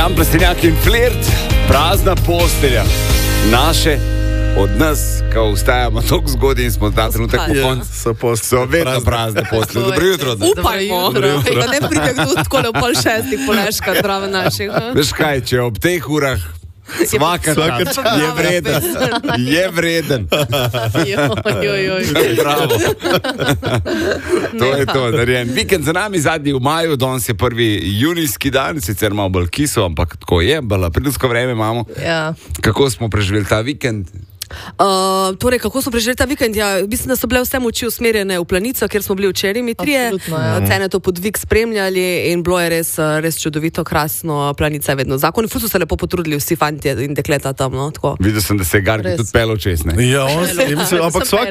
Jan Plestenjak in Flirt, prazna postelja. Naše, od nas, ko vstajamo toliko zgodaj in smo ta trenutek po koncu, so vedno prazne postelje. Dobro jutro. Upajmo, da ne pride kdo tako v 5:30 poleška zdravo naših. Veš kaj, če ob teh urah svaka čas je vreden. Bravo. To je to, narejen. Vikend za nami, zadnji v maju, danes je 1. junijski dan, sicer malo bolj kisel, ampak tako je, bolj aprilsko vreme imamo. Ja. Kako smo preživeli ta vikend? Torej, kako smo preživeli ta vikend? Ja, mislim, da so bile vse moči usmerjene v Planico, kjer smo bili včeraj mi trije. Cene to podvig spremljali in bilo je res čudovito, krasno. Planica je vedno zakon. Ful so se lepo potrudili vsi fantje in dekleta tam, no, tako. Videl sem, da se je Garki tudi pelo čez, ne? Ja, ampak